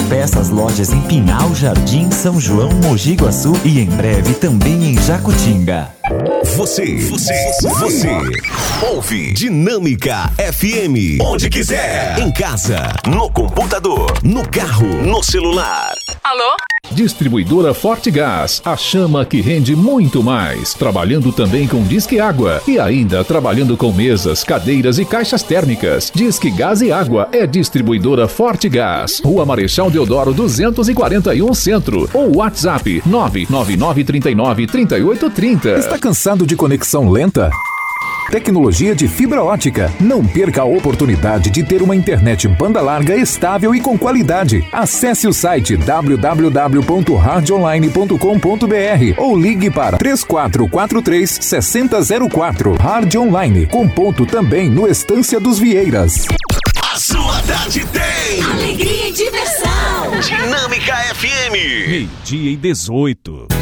Autopeças Lojas em Pinhal, Jardim, São João, Mogi Guaçu e em breve também em Jacutinga. Você ouve Dinâmica FM, onde quiser, em casa, no computador, no carro, no celular. Alô? Distribuidora Forte Gás, a chama que rende muito mais. Trabalhando também com Disque Água e ainda trabalhando com mesas, cadeiras e caixas térmicas. Disque Gás e Água é Distribuidora Forte Gás. Rua Marechal Deodoro 241 Centro ou WhatsApp 999393830. Está cansado de conexão lenta? Tecnologia de fibra ótica. Não perca a oportunidade de ter uma internet banda larga estável e com qualidade. Acesse o site www.hardonline.com.br ou ligue para 3443-6004. Hard Online, com ponto também no Estância dos Vieiras. A sua tarde tem alegria e diversão. Dinâmica FM. 12:18.